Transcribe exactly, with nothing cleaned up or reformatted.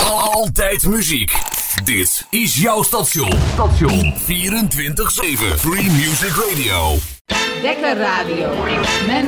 Altijd muziek. Dit is jouw station. Station vierentwintig zeven. Free Music Radio. Dekker Radio. Menno